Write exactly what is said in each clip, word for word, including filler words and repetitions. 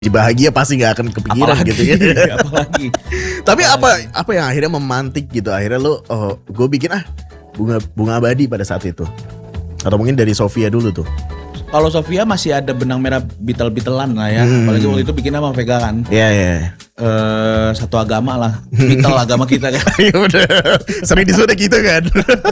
Bahagia pasti nggak akan kepikiran apalagi, gitu ya. apalagi. Tapi apa apa yang akhirnya memantik gitu, akhirnya lo oh, gue bikin ah bunga bunga abadi pada saat itu, atau mungkin dari Sofia dulu tuh. Kalau Sofia masih ada benang merah bitel-bitelan lah ya, hmm. apalagi waktu itu bikinnya sama pegangan. Iya yeah, iya. Yeah. Uh, satu agama lah, bitel agama kita kan. Ya udah, sering disuruh gitu kan.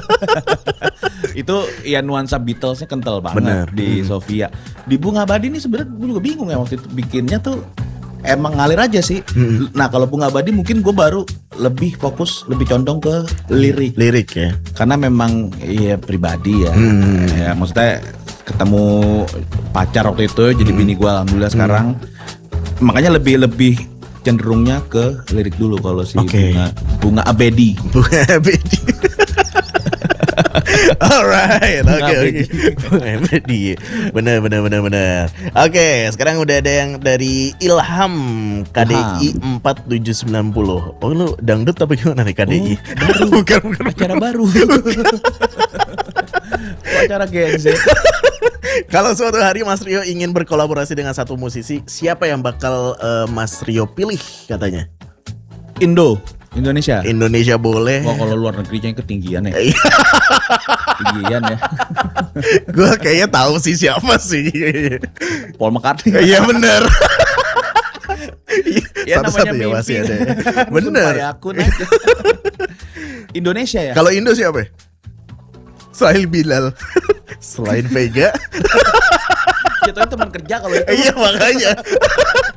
Itu ya nuansa Beatlesnya kental banget. Bener. Di hmm. Sofia. Di Bunga Abadi ini sebenarnya gue juga bingung ya waktu itu bikinnya tuh emang ngalir aja sih. Hmm. Nah kalau Bunga Abadi mungkin gue baru lebih fokus, lebih condong ke lirik. Lirik ya. Karena memang ya pribadi ya. Hmm. Ya maksudnya ketemu pacar waktu itu jadi hmm. bini gue alhamdulillah sekarang. Hmm. Makanya lebih lebih cenderungnya ke lirik dulu kalau si okay. bunga bunga abadi. Bunga abadi. Alright, oke oke. Bunga abadi. Benar benar benar benar. Oke, okay, sekarang udah ada yang dari Ilham K D I empat tujuh sembilan nol. Oh lu dangdut apa gimana nih K D I? Oh, baru. bukan bukan acara baru. Acara Gen Z. Kalau suatu hari Mas Rio ingin berkolaborasi dengan satu musisi, siapa yang bakal uh, Mas Rio pilih katanya? Indo, Indonesia. Indonesia boleh. Wah kalau luar negerinya ketinggian ya. Ketinggian ya. Gue kayaknya tahu sih siapa sih. Paul McCartney. Iya benar. Ya namanya ya masih ada. Ya. Bener. Akun aja. Indonesia ya. Kalau Indo siapa? Sahil Bilal. Selain Vega. Kita teman kerja kalau itu. Iya makanya.